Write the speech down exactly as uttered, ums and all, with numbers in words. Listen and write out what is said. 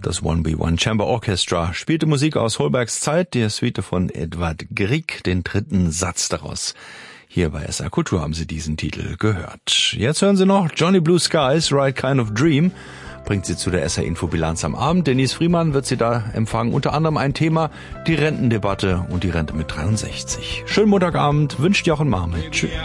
Das One B One Chamber Orchestra spielte Musik aus Holbergs Zeit, die Suite von Edvard Grieg, den dritten Satz daraus. Hier bei S R Kultur haben Sie diesen Titel gehört. Jetzt hören Sie noch Johnny Blue Skies, Right Kind of Dream. Bringt Sie zu der S R-Info-Bilanz am Abend. Denise Friemann wird Sie da empfangen. Unter anderem ein Thema, die Rentendebatte und die Rente mit dreiundsechzig. Schönen Montagabend, wünscht Jochen Marmel. Tschüss.